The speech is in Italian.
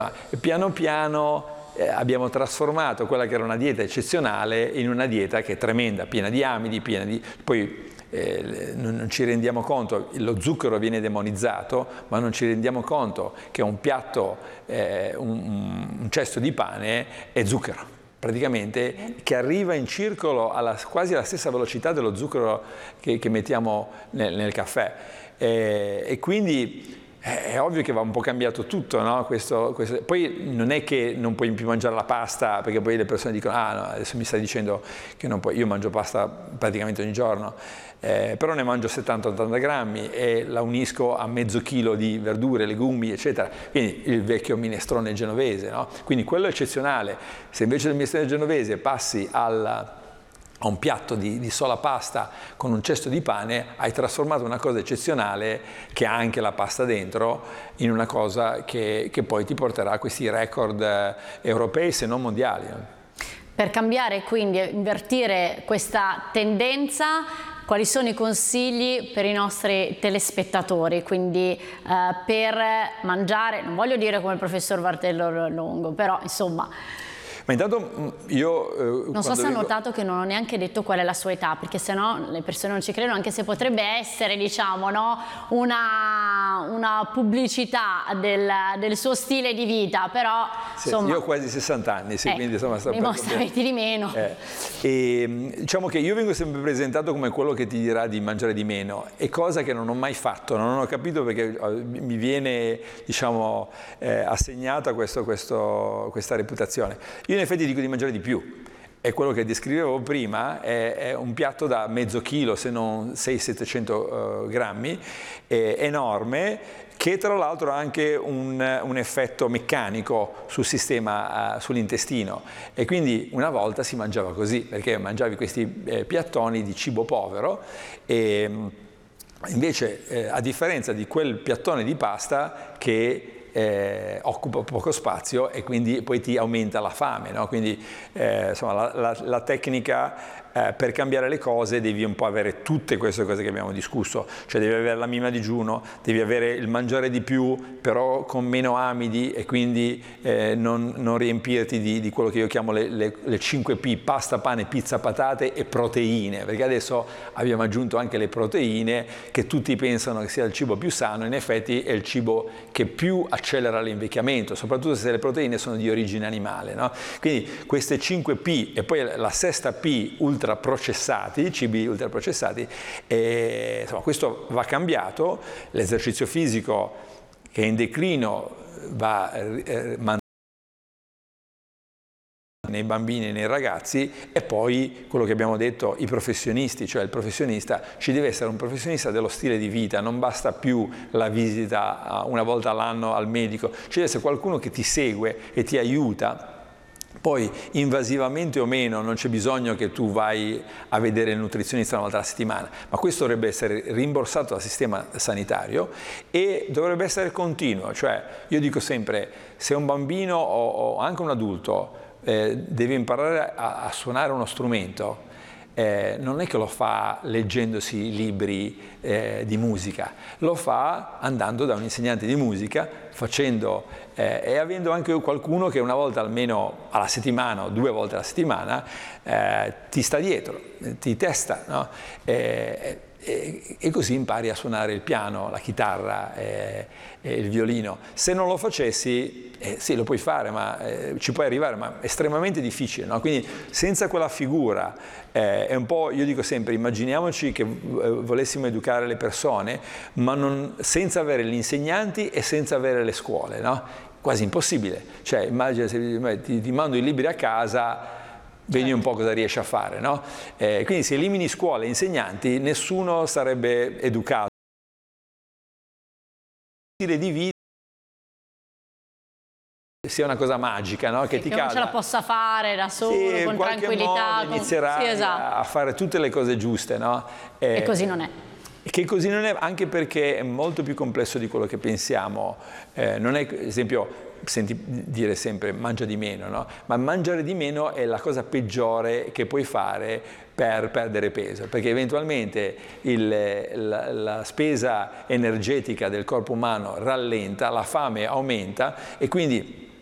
E piano piano abbiamo trasformato quella che era una dieta eccezionale in una dieta che è tremenda, piena di amidi, poi non ci rendiamo conto, lo zucchero viene demonizzato, ma non ci rendiamo conto che un piatto, un cesto di pane è zucchero. Praticamente, che arriva in circolo quasi alla stessa velocità dello zucchero che mettiamo nel caffè. E quindi è ovvio che va un po' cambiato tutto, no? Poi non è che non puoi più mangiare la pasta, perché poi le persone dicono, ah no, adesso mi stai dicendo che non puoi, io mangio pasta praticamente ogni giorno, però ne mangio 70-80 grammi e la unisco a mezzo chilo di verdure, legumi, eccetera, quindi il vecchio minestrone genovese, no? Quindi quello è eccezionale. Se invece del minestrone genovese passi a un piatto di sola pasta con un cesto di pane, hai trasformato una cosa eccezionale che ha anche la pasta dentro in una cosa che poi ti porterà a questi record europei se non mondiali. Per cambiare, quindi invertire questa tendenza, quali sono i consigli per i nostri telespettatori? Quindi per mangiare, non voglio dire come il professor Vartello Longo, però insomma... Ma intanto io... non so se ha notato che non ho neanche detto qual è la sua età, perché sennò le persone non ci credono, anche se potrebbe essere, diciamo, no, una pubblicità del suo stile di vita, però insomma... Io ho quasi 60 anni, sì, quindi insomma... Dimostraviti di meno. E diciamo che io vengo sempre presentato come quello che ti dirà di mangiare di meno, è cosa che non ho mai fatto, non ho capito perché mi viene, diciamo, assegnata questa reputazione. Io in effetti dico di mangiare di più, e quello che descrivevo prima è un piatto da mezzo chilo, se non 600-700 grammi, enorme, che tra l'altro ha anche un effetto meccanico sul sistema, sull'intestino, e quindi una volta si mangiava così, perché mangiavi questi piattoni di cibo povero, e invece a differenza di quel piattone di pasta che occupa poco spazio e quindi poi ti aumenta la fame, no? Quindi insomma la tecnica per cambiare le cose devi un po' avere tutte queste cose che abbiamo discusso, cioè devi avere la mima digiuno, devi avere il mangiare di più però con meno amidi, e quindi non riempirti di quello che io chiamo le 5P: pasta, pane, pizza, patate e proteine, perché adesso abbiamo aggiunto anche le proteine, che tutti pensano che sia il cibo più sano, in effetti è il cibo che più accelera l'invecchiamento, soprattutto se le proteine sono di origine animale, no? Quindi queste 5P e poi la sesta P, ultraprocessati, cibi ultraprocessati, insomma questo va cambiato. L'esercizio fisico che è in declino va nei bambini e nei ragazzi, e poi quello che abbiamo detto, i professionisti, cioè il professionista, ci deve essere un professionista dello stile di vita, non basta più la visita una volta all'anno al medico, ci deve essere qualcuno che ti segue e ti aiuta. Poi invasivamente o meno non c'è bisogno che tu vai a vedere il nutrizionista una volta alla settimana, ma questo dovrebbe essere rimborsato dal sistema sanitario e dovrebbe essere continuo. Cioè io dico sempre, se un bambino o anche un adulto deve imparare a suonare uno strumento, non è che lo fa leggendosi libri di musica, lo fa andando da un insegnante di musica, facendo e avendo anche qualcuno che una volta almeno alla settimana o 2 volte alla settimana ti sta dietro, ti testa, no? E così impari a suonare il piano, la chitarra, il violino. Se non lo facessi, sì, lo puoi fare, ma ci puoi arrivare, ma è estremamente difficile, no? Quindi senza quella figura è un po', io dico sempre, immaginiamoci che volessimo educare le persone, ma senza avere gli insegnanti e senza avere le scuole, no? Quasi impossibile. Cioè immagina se ti mando i libri a casa, vedi un po' cosa riesci a fare, no? Quindi se elimini scuole e insegnanti, nessuno sarebbe educato. Stile di vita sia una cosa magica, no? Che ti non ce la possa fare da solo, sì, con tranquillità. Inizierai esatto, a fare tutte le cose giuste, no? E così non è. Che così non è, anche perché è molto più complesso di quello che pensiamo. Non è, ad esempio, senti dire sempre mangia di meno, no? Ma mangiare di meno è la cosa peggiore che puoi fare per perdere peso, perché eventualmente la spesa energetica del corpo umano rallenta, la fame aumenta, e quindi